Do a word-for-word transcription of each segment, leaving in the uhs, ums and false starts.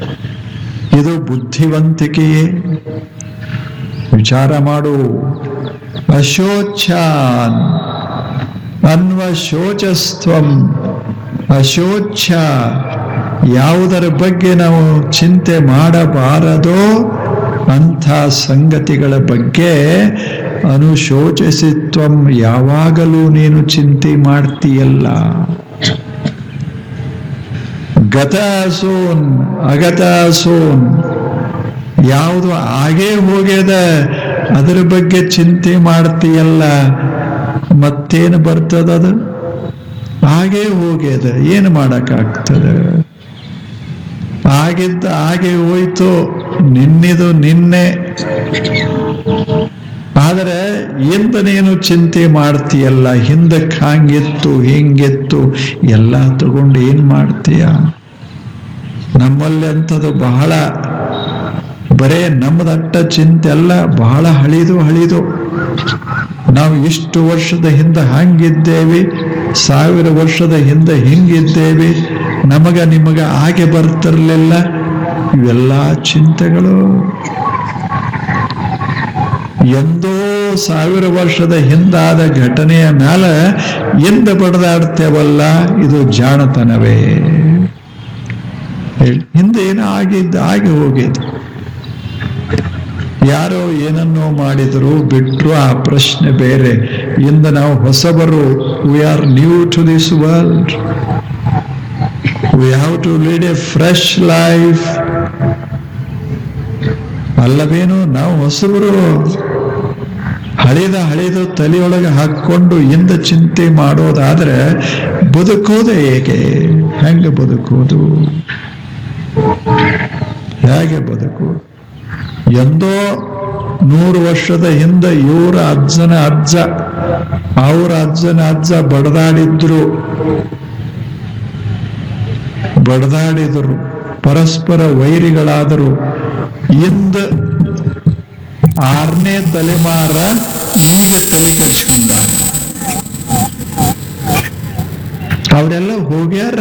ಇದು ಬುದ್ಧಿವಂತಿಕೆಯೇ? ವಿಚಾರ ಮಾಡು. ಅಶೋಚಾನ್ ಅನ್ವಶೋಚಸ್ತ್ವಂ. ಅಶೋಚ, ಯಾವುದರ ಬಗ್ಗೆ ನಾವು ಚಿಂತೆ ಮಾಡಬಾರದೋ ಅಂಥ ಸಂಗತಿಗಳ ಬಗ್ಗೆ ಅನುಶೋಚಿಸಿತ್ವಂ, ಯಾವಾಗಲೂ ನೀನು ಚಿಂತೆ ಮಾಡ್ತೀಯಲ್ಲ. ಗತಾಸೋನ್ ಅಗತಾಸೋನ್, ಯಾವುದು ಆಗೇ ಹೋಗ್ಯದ ಅದರ ಬಗ್ಗೆ ಚಿಂತೆ ಮಾಡ್ತೀಯಲ್ಲ, ಮತ್ತೇನು ಬರ್ತದದು? ಹಾಗೇ ಹೋಗ್ಯದ, ಏನು ಮಾಡಕ್ಕಾಗ್ತದೆ? ಆಗಿದ್ದ ಹಾಗೆ ಹೋಯ್ತು, ನಿನ್ನಿದು ನಿನ್ನೆ. ಆದರೆ ಎಂದ ನೀನು ಚಿಂತೆ ಮಾಡ್ತೀಯಲ್ಲ, ಹಿಂದಕ್ಕೆ ಹಾಂಗಿತ್ತು ಹಿಂಗಿತ್ತು ಎಲ್ಲ ತಗೊಂಡು ಏನ್ ಮಾಡ್ತೀಯ? ನಮ್ಮಲ್ಲಿ ಅಂಥದ್ದು ಬಹಳ, ಬರೇ ನಮ್ಮದಟ್ಟ ಚಿಂತೆ ಅಲ್ಲ, ಬಹಳ ಹಳಿದು ಹಳಿದು. ನಾವು ಇಷ್ಟು ವರ್ಷದ ಹಿಂದೆ ಹಂಗಿದ್ದೇವೆ, ಸಾವಿರ ವರ್ಷದ ಹಿಂದೆ ಹಿಂಗಿದ್ದೇವೆ, ನಮಗ ನಿಮಗ ಹಾಗೆ ಬರ್ತಿರ್ಲಿಲ್ಲ. ಇವೆಲ್ಲ ಚಿಂತೆಗಳು ಎಂದೋ ಸಾವಿರ ವರ್ಷದ ಹಿಂದಾದ ಘಟನೆಯ ಮ್ಯಾಲ ಎಂದ ಬಡದಾಡ್ತೇವಲ್ಲ, ಇದು ಜಾಣತನವೇ? ಹಿಂದೆ ಏನೋ ಆಗಿದ್ದ ಹಾಗೆ ಹೋಗಿದ್ದು. ಯಾರೋ ಏನನ್ನೋ ಮಾಡಿದ್ರು ಬಿಟ್ರು, ಆ ಪ್ರಶ್ನೆ ಬೇರೆ. ಇಂದ ನಾವು ಹೊಸಬರು. We are new to this world. We have to lead A fresh life. ಅಲ್ಲವೇನು? ನಾವು ಹೊಸಬರು. ಹಳಿದ ಹಳಿದು ತಲೆಯೊಳಗೆ ಹಾಕೊಂಡು ಇಂದ ಚಿಂತೆ ಮಾಡೋದಾದ್ರೆ ಬದುಕೋದು ಹೇಗೆ? ಹೆಂಗೆ ಬದುಕೋದು? ಹೇಗೆ ಬದುಕೋದು? ಎಂದೋ ನೂರು ವರ್ಷದ ಹಿಂದೆ ಇವರ ಅಜ್ಜನ ಅಜ್ಜ ಅವರ ಅಜ್ಜನ ಅಜ್ಜ ಬಡದಾಡಿದ್ರು ಬಡದಾಡಿದರು ಪರಸ್ಪರ ವೈರಿಗಳಾದರು. ಇಂದ ಆರನೇ ತಲೆಮಾರ ಈಗ ತಲೆ ಕೆಡಿಸ್ಕೊಂಡ. ಅವರೆಲ್ಲ ಹೋಗ್ಯಾರ,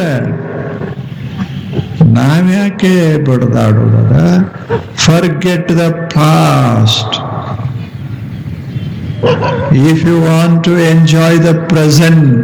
ನಾವ್ಯಾಕೆ ಬಡದಾಡೋದ? Forget the past. If you want to enjoy the present,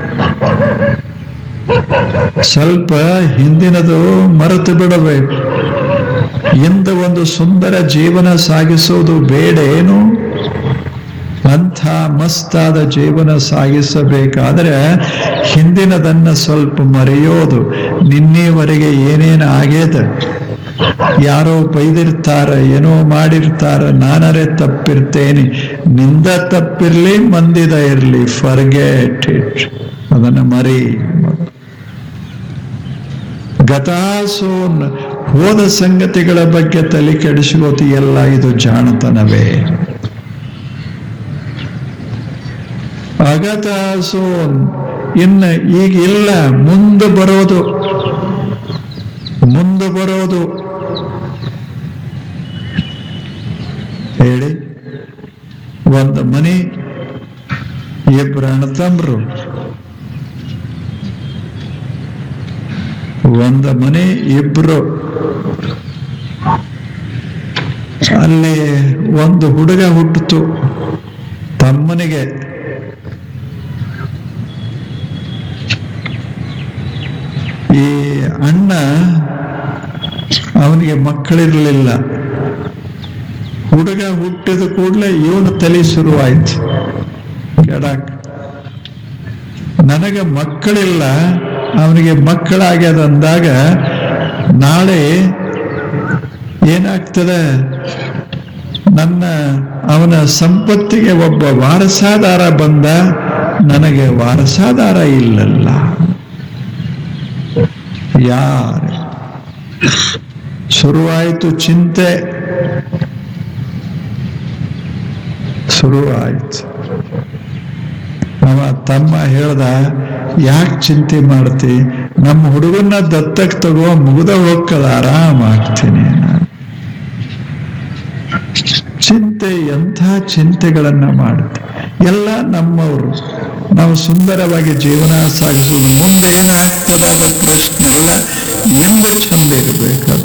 ಸ್ವಲ್ಪ ಹಿಂದಿನದು ಮರೆತು ಬಿಡಬೇಕು. ಇಂದ ಒಂದು ಸುಂದರ ಜೀವನ ಸಾಗಿಸೋದು ಬೇಡ ಏನು? ಅಂಥ ಮಸ್ತಾದ ಜೀವನ ಸಾಗಿಸಬೇಕಾದ್ರೆ ಹಿಂದಿನದನ್ನ ಸ್ವಲ್ಪ ಮರೆಯೋದು. ನಿನ್ನೆವರೆಗೆ ಏನೇನು ಆಗ್ಯದ, ಯಾರೋ ಬೈದಿರ್ತಾರ, ಏನೋ ಮಾಡಿರ್ತಾರ, ನಾನರೇ ತಪ್ಪಿರ್ತೇನೆ. ನಿಂದ ತಪ್ಪಿರ್ಲಿ, ಮಂದಿದ ಇರ್ಲಿ, ಫರ್ಗೆಟ್ ಇಟ್. ಅದನ್ನ ಮರಿ. ಗತಾಸೋನ್, ಹೋದ ಸಂಗತಿಗಳ ಬಗ್ಗೆ ತಲೆ ಕೆಡಿಸ್ಕೋತಿಯಲ್ಲ, ಇದು ಜಾಣತನವೇ? ಅಗತಾಸೋನ್, ಇನ್ನು ಈಗ ಇಲ್ಲ, ಮುಂದೆ ಬರೋದು ಮುಂದೆ ಬರೋದು ಹೇಳಿ. ಒಂದು ಮನೆ, ಇಬ್ರು ಅಣ್ಣತಮ್ರು. ಒಂದು ಮನೆ, ಇಬ್ರು. ಅಲ್ಲಿ ಒಂದು ಹುಡುಗ ಹುಟ್ಟಿತು ತಮ್ಮನಿಗೆ. ಈ ಅಣ್ಣ ಅವನಿಗೆ ಮಕ್ಕಳಿರಲಿಲ್ಲ. ಹುಡುಗ ಹುಟ್ಟಿದ ಕೂಡಲೇ ಇವನು ತಲೆ ಶುರುವಾಯ್ತು ಕೆಡಾಕ್. ನನಗೆ ಮಕ್ಕಳಿಲ್ಲ, ಅವನಿಗೆ ಮಕ್ಕಳಾಗ್ಯದ ಅಂದಾಗ ನಾಳೆ ಏನಾಗ್ತದೆ? ನನ್ನ ಅವನ ಸಂಪತ್ತಿಗೆ ಒಬ್ಬ ವಾರಸಾದಾರ ಬಂದ, ನನಗೆ ವಾರಸಾದಾರ ಇಲ್ಲಲ್ಲ. ಯಾರು? ಶುರುವಾಯಿತು ಚಿಂತೆ, ಶುರುವಾಯಿತು. ಅವ ತಮ್ಮ ಹೇಳ್ದ, ಯಾಕೆ ಚಿಂತೆ ಮಾಡ್ತಿ? ನಮ್ಮ ಹುಡುಗನ್ನ ದತ್ತಕ್ಕೆ ತಗೋ, ಮುಗ್ದ ಹೋಗ್ಕದ, ಆರಾಮ ಆಗ್ತೀನಿ. ಚಿಂತೆ ಎಂಥ ಚಿಂತೆಗಳನ್ನ ಮಾಡುತ್ತೆ. ಎಲ್ಲ ನಮ್ಮವರು. ನಾವು ಸುಂದರವಾಗಿ ಜೀವನ ಸಾಗಿಸೋದು. ಮುಂದೆ ಏನಾಗ್ತದೆ ಅನ್ನೋ ಪ್ರಶ್ನೆ ಅಲ್ಲ, ಎಂದು ಚಂದ ಇರಬೇಕು.